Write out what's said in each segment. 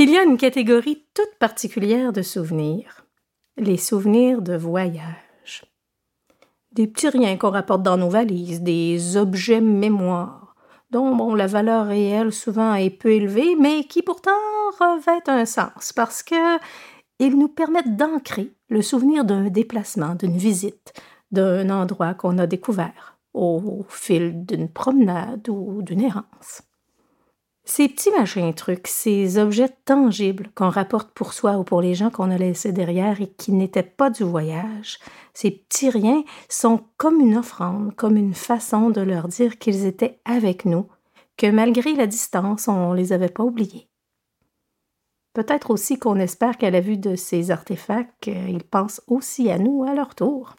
Il y a une catégorie toute particulière de souvenirs, les souvenirs de voyage. Des petits riens qu'on rapporte dans nos valises, des objets mémoire, dont la valeur réelle souvent est peu élevée, mais qui pourtant revêtent un sens, parce que ils nous permettent d'ancrer le souvenir d'un déplacement, d'une visite, d'un endroit qu'on a découvert au fil d'une promenade ou d'une errance. Ces petits machins trucs, ces objets tangibles qu'on rapporte pour soi ou pour les gens qu'on a laissés derrière et qui n'étaient pas du voyage, ces petits riens sont comme une offrande, comme une façon de leur dire qu'ils étaient avec nous, que malgré la distance, on ne les avait pas oubliés. Peut-être aussi qu'on espère qu'à la vue de ces artefacts, ils pensent aussi à nous à leur tour.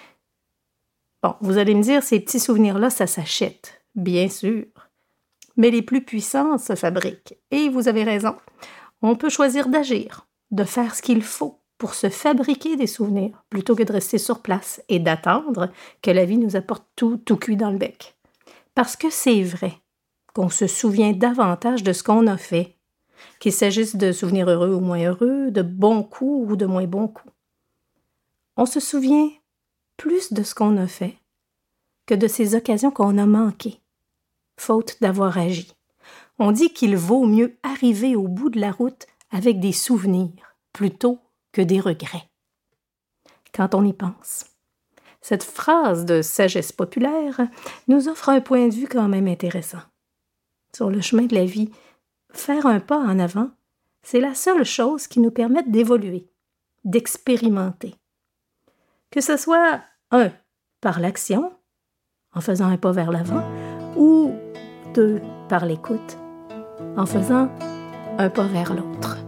Bon, vous allez me dire, ces petits souvenirs-là, ça s'achète, bien sûr. Mais les plus puissants se fabriquent. Et vous avez raison, on peut choisir d'agir, de faire ce qu'il faut pour se fabriquer des souvenirs, plutôt que de rester sur place et d'attendre que la vie nous apporte tout cuit dans le bec. Parce que c'est vrai qu'on se souvient davantage de ce qu'on a fait, qu'il s'agisse de souvenirs heureux ou moins heureux, de bons coups ou de moins bons coups. On se souvient plus de ce qu'on a fait que de ces occasions qu'on a manquées, faute d'avoir agi. On dit qu'il vaut mieux arriver au bout de la route avec des souvenirs plutôt que des regrets. Quand on y pense, cette phrase de sagesse populaire nous offre un point de vue quand même intéressant. Sur le chemin de la vie, faire un pas en avant, c'est la seule chose qui nous permette d'évoluer, d'expérimenter. Que ce soit, par l'action, en faisant un pas vers l'avant, ou 2, par l'écoute, en faisant un pas vers l'autre.